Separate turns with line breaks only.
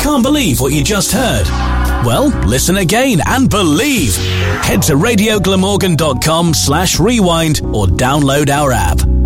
Can't believe what you just heard? Well, listen again and believe. Head to radioglamorgan.com/rewind or download our app.